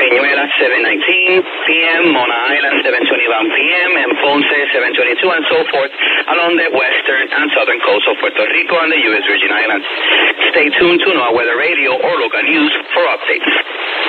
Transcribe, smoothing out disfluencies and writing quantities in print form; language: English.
Peñuela 7:19 p.m., Mona Island 7:21 p.m., and Ponce 7:22, and so forth along the western and southern coast of Puerto Rico and the U.S. Virgin Islands. Stay tuned to NOAA Weather Radio or local news for updates.